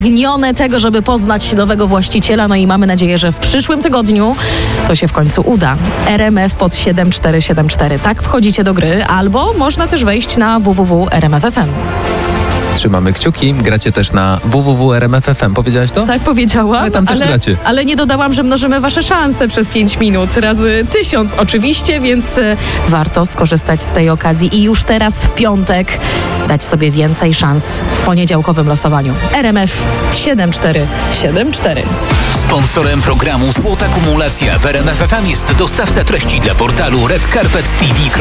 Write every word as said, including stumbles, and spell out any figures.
Gnione tego, żeby poznać nowego właściciela, no i mamy nadzieję, że w przyszłym tygodniu to się w końcu uda. R M F pod siedem cztery siedem cztery. Tak wchodzicie do gry, albo można też wejść na w w w kropka r m f kropka f m. Trzymamy kciuki. Gracie też na w w w kropka r m f kropka f m. Powiedziałaś to? Tak powiedziałam, ale tam też ale, gracie. ale nie dodałam, że mnożymy wasze szanse przez pięć minut razy tysiąc oczywiście, więc y, warto skorzystać z tej okazji i już teraz w piątek dać sobie więcej szans w poniedziałkowym losowaniu. R M F siedem cztery siedem cztery. Sponsorem programu Złota Kumulacja w R M F F M jest dostawca treści dla portalu red carpet t v.